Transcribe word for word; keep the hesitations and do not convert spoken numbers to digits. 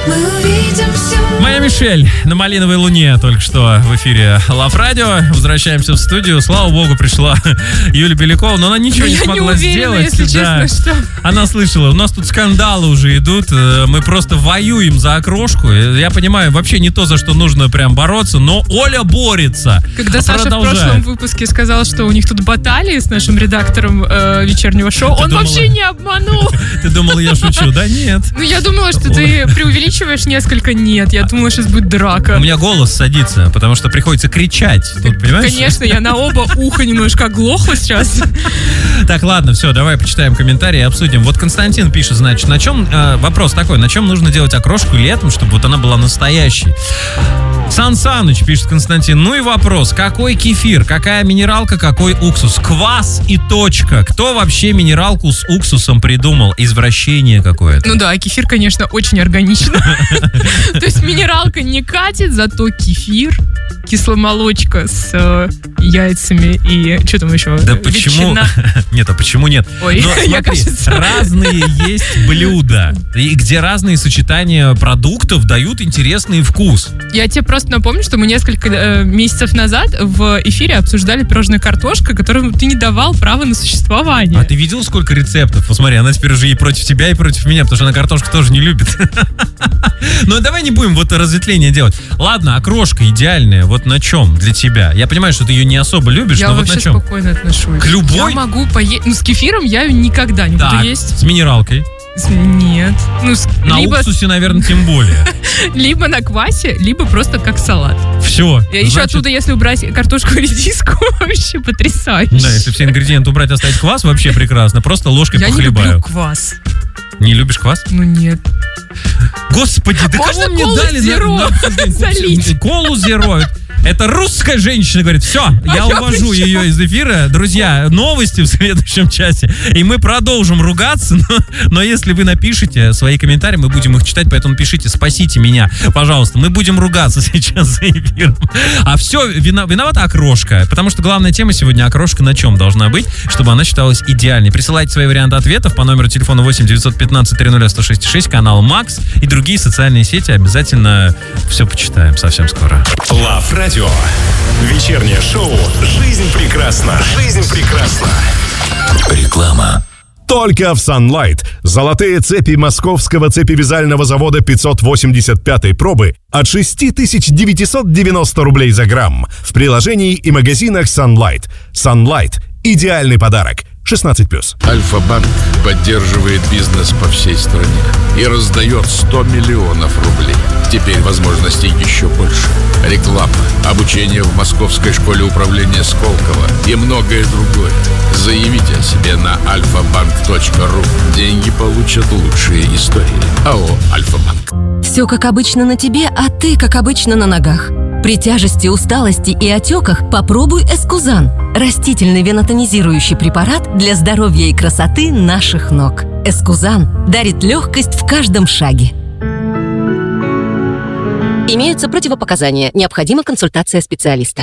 Моя Мишель на малиновой луне только что в эфире Love Radio. Возвращаемся в студию. Слава богу, пришла Юля Белякова, но она ничего не смогла не уверена, сделать. Если да. честно, что... Она слышала, у нас тут скандалы уже идут. Мы просто воюем за окрошку. Я понимаю, вообще не то, за что нужно прям бороться, но Оля борется. Когда Саша Продолжает. в прошлом выпуске сказал, что у них тут баталии с нашим редактором э, вечернего шоу, Ты он думала... вообще не обманул. Ты думала, я шучу? Да нет. Ну, я думала, что ты преувеличиваешь несколько. Нет, я думала, сейчас будет драка. У меня голос садится, потому что приходится кричать. Тут, понимаешь? Конечно, я на оба уха немножко оглохла сейчас. Так, ладно, все, давай почитаем комментарии и обсудим. Вот Константин пишет, значит, на чем, э, вопрос такой, на чем нужно делать окрошку летом, чтобы вот она была настоящей? Сан Саныч, пишет Константин, ну и вопрос, какой кефир, какая минералка, какой уксус? Квас и точка. Кто вообще минералку с уксусом придумал? Извращение какое-то. Ну да, кефир, конечно, очень органично. То есть минералка не катит, зато кефир, кисломолочка с э, яйцами и что там еще? Да почему? Ветчина. Нет, а почему нет? Ой, Но, я, смотри, кажется... разные есть блюда, и где разные сочетания продуктов дают интересный вкус. Я тебе просто напомню, что мы несколько э, месяцев назад в эфире обсуждали пирожная картошка, которому ты не давал права на существование. А ты видел, сколько рецептов? Посмотри, она теперь уже и против тебя, и против меня, потому что она картошку тоже не любит. Но давай не будем вот разветвление делать. Ладно, окрошка идеальная, вот на чем для тебя? Я понимаю, что ты ее не особо любишь, я но вот на чем? Я вообще спокойно отношусь. К любой? Я могу поесть... Ну, с кефиром я ее никогда не так, буду есть. С минералкой? С... Нет. Ну, с... На либо... уксусе, наверное, тем более. Либо на квасе, либо просто как салат. Все. Я еще оттуда, если убрать картошку и редиску, вообще потрясающе. Да, если все ингредиенты убрать, оставить квас, вообще прекрасно. Просто ложкой я похлебаю. Я не люблю квас. Не любишь квас? Ну нет. Господи, да можно кого мне колу дали зеро на, на, залить? Колу зеро. Это русская женщина говорит, все, я а увожу я ее из эфира. Друзья, новости в следующем часе. И мы продолжим ругаться, но, но если вы напишите свои комментарии, мы будем их читать, поэтому пишите, спасите меня, пожалуйста. Мы будем ругаться сейчас за эфиром. А все, вина, виновата окрошка, потому что главная тема сегодня окрошка на чем должна быть, чтобы она считалась идеальной. Присылайте свои варианты ответов по номеру телефона восемь девятьсот пятнадцать триста сто шесть шесть, канал Макс и другие социальные сети. Обязательно все почитаем совсем скоро. Love Radio. Вечернее шоу «Жизнь прекрасна». Жизнь прекрасна. Реклама. Только в Sunlight. Золотые цепи московского цепевязального завода пятьсот восемьдесят пятой пробы от шесть тысяч девятьсот девяносто рублей за грамм. В приложении и магазинах Sunlight. Sunlight – идеальный подарок. шестнадцать плюс. Альфа-банк поддерживает бизнес по всей стране и раздает сто миллионов рублей. Теперь возможностей еще больше. Реклама, обучение в Московской школе управления Сколково и многое другое. Заявите о себе на альфа банк точка ру. Деньги получат лучшие истории. АО «Альфа-банк». Все как обычно на тебе, а ты как обычно на ногах. При тяжести, усталости и отеках попробуй Эскузан. Растительный венотонизирующий препарат для здоровья и красоты наших ног. Эскузан дарит легкость в каждом шаге. Имеются противопоказания. Необходима консультация специалиста.